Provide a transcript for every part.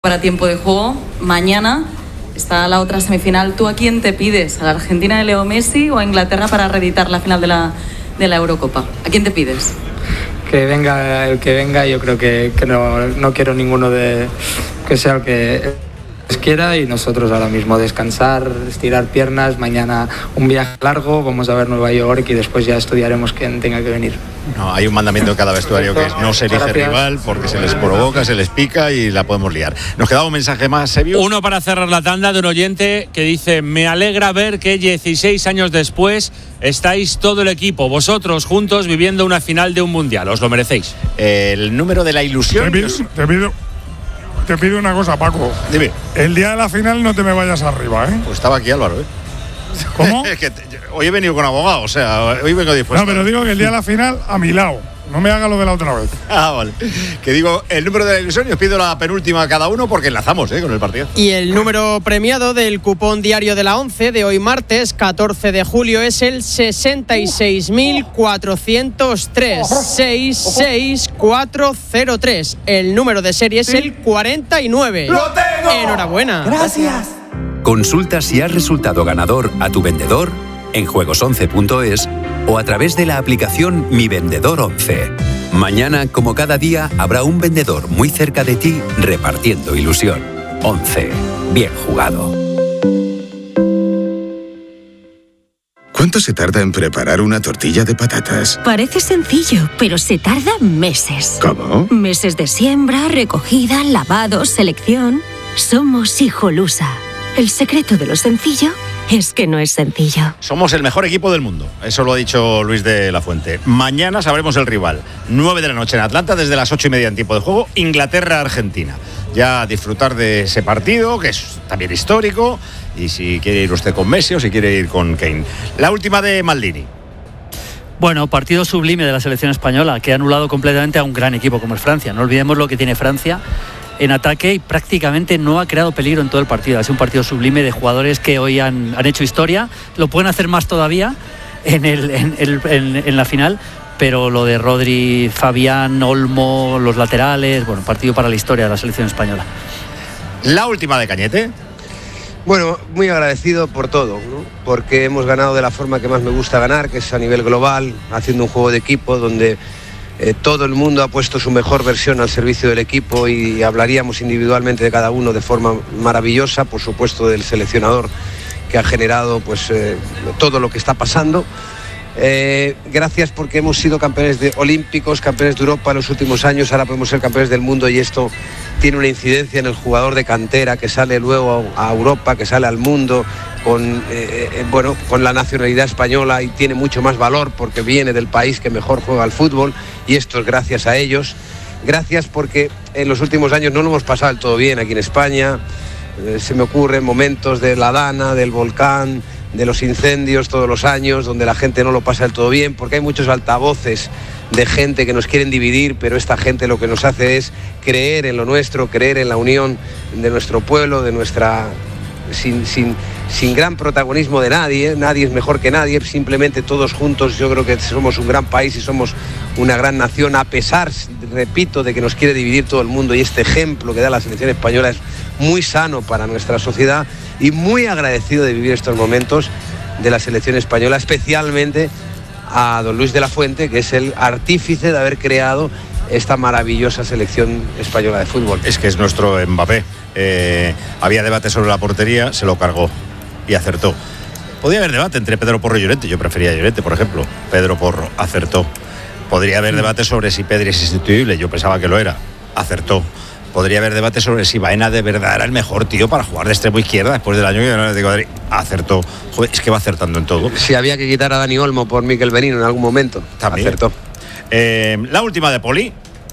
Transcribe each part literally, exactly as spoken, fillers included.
para tiempo de juego. Mañana está la otra semifinal. ¿Tú a quién te pides? ¿A la Argentina de Leo Messi o a Inglaterra para reeditar la final de la, de la Eurocopa? ¿A quién te pides? Que venga el que venga. Yo creo que, que no, no quiero ninguno de que sea el que quiera, y nosotros ahora mismo descansar, estirar piernas. Mañana un viaje largo, vamos a ver Nueva York y después ya estudiaremos quién tenga que venir. No, hay un mandamiento en cada vestuario que es no se elige rival porque se les provoca, se les pica y la podemos liar. Nos quedaba un mensaje más, Sevio. Uno para cerrar la tanda, de un oyente que dice: me alegra ver que dieciséis años después estáis todo el equipo, vosotros juntos, viviendo una final de un mundial. Os lo merecéis. El número de la ilusión. Te pido, te pido, te pido una cosa, Paco. Dime. El día de la final no te me vayas arriba, ¿eh? Pues estaba aquí Álvaro, ¿eh? ¿Cómo? que te, hoy he venido con abogado, o sea, hoy vengo dispuesto. No, pero digo que el día de la final a mi lado. No me haga lo de la otra vez. Ah, vale. Que digo el número de la ilusión y os pido la penúltima a cada uno porque enlazamos, ¿eh? Con el partido. Y el número premiado del cupón diario de la once de hoy martes, catorce de julio, es el sesenta y seis mil cuatrocientos tres. sesenta y seis mil cuatrocientos tres. El número de serie es el cuarenta y nueve. ¡Lo tengo! Enhorabuena. Gracias. Consulta si has resultado ganador a tu vendedor en juegos once punto es o a través de la aplicación Mi Vendedor once. Mañana, como cada día, habrá un vendedor muy cerca de ti repartiendo ilusión. once. Bien jugado. ¿Cuánto se tarda en preparar una tortilla de patatas? Parece sencillo, pero se tarda meses. ¿Cómo? Meses de siembra, recogida, lavado, selección. Somos Hijolusa. El secreto de lo sencillo es que no es sencillo. Somos el mejor equipo del mundo, eso lo ha dicho Luis de la Fuente. Mañana sabremos el rival. nueve de la noche en Atlanta, desde las ocho y media en tiempo de juego, Inglaterra-Argentina. Ya disfrutar de ese partido, que es también histórico, y si quiere ir usted con Messi o si quiere ir con Kane. La última de Maldini. Bueno, partido sublime de la selección española, que ha anulado completamente a un gran equipo como es Francia. No olvidemos lo que tiene Francia en ataque y prácticamente no ha creado peligro en todo el partido. Ha sido un partido sublime de jugadores que hoy han, han hecho historia. Lo pueden hacer más todavía en, el, en, el, en, en la final, pero lo de Rodri, Fabián, Olmo, los laterales, bueno, partido para la historia de la selección española. La última de Cañete. Bueno, muy agradecido por todo, ¿no? Porque hemos ganado de la forma que más me gusta ganar, que es a nivel global, haciendo un juego de equipo donde Eh, todo el mundo ha puesto su mejor versión al servicio del equipo y hablaríamos individualmente de cada uno de forma maravillosa, por supuesto del seleccionador que ha generado pues eh, todo lo que está pasando. Eh, gracias porque hemos sido campeones de olímpicos, campeones de Europa en los últimos años, ahora podemos ser campeones del mundo y esto tiene una incidencia en el jugador de cantera que sale luego a Europa, que sale al mundo con, eh, bueno, con la nacionalidad española y tiene mucho más valor porque viene del país que mejor juega al fútbol y esto es gracias a ellos. Gracias porque en los últimos años no lo hemos pasado del todo bien aquí en España. Eh, se me ocurren momentos de la Dana, del volcán, de los incendios todos los años, donde la gente no lo pasa del todo bien, porque hay muchos altavoces de gente que nos quieren dividir, pero esta gente lo que nos hace es creer en lo nuestro, creer en la unión de nuestro pueblo, de nuestra... sin, sin, sin gran protagonismo de nadie, nadie es mejor que nadie, simplemente todos juntos yo creo que somos un gran país y somos una gran nación, a pesar, repito, de que nos quiere dividir todo el mundo y este ejemplo que da la selección española es muy sano para nuestra sociedad y muy agradecido de vivir estos momentos de la selección española, especialmente a don Luis de la Fuente, que es el artífice de haber creado esta maravillosa selección española de fútbol. Es que es nuestro Mbappé. Eh, había debate sobre la portería, se lo cargó y acertó. Podría haber debate entre Pedro Porro y Llorente, yo prefería a Llorente, por ejemplo. Pedro Porro acertó. Podría haber debate sobre si Pedri es insustituible, yo pensaba que lo era, acertó. Podría haber debate sobre si Baena de verdad era el mejor tío para jugar de extremo izquierda después del año que ganó el Atlético de Madrid. Acertó. Joder, es que va acertando en todo. Si había que quitar a Dani Olmo por Mikel Merino en algún momento, también acertó. Eh, la última de Poli.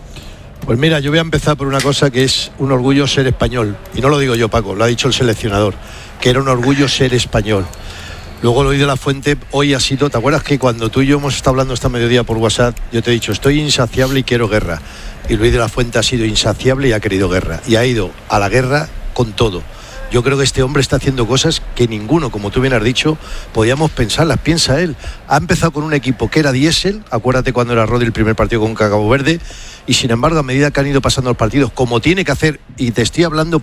Pues mira, yo voy a empezar por una cosa que es un orgullo ser español. Y no lo digo yo, Paco, lo ha dicho el seleccionador, que era un orgullo ser español. Luego Luis de la Fuente hoy ha sido, ¿te acuerdas que cuando tú y yo hemos estado hablando esta mediodía por WhatsApp, yo te he dicho, estoy insaciable y quiero guerra? Y Luis de la Fuente ha sido insaciable y ha querido guerra. Y ha ido a la guerra con todo. Yo creo que este hombre está haciendo cosas que ninguno, como tú bien has dicho, podíamos pensarlas. Piensa él. Ha empezado con un equipo que era diésel, acuérdate cuando era Rodri el primer partido con Cabo Verde, y sin embargo, a medida que han ido pasando los partidos, como tiene que hacer, y te estoy hablando